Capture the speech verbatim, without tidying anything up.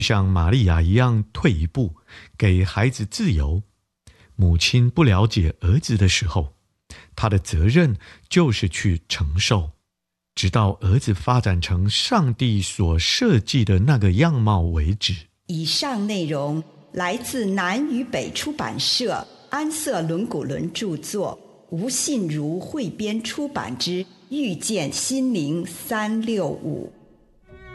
像玛利亚一样退一步，给孩子自由。母亲不了解儿子的时候，她的责任就是去承受，直到儿子发展成上帝所设计的那个样貌为止。 以上内容来自南与北出版社安瑟伦古伦著作，吴信如汇编出版之《遇见心灵三六五》。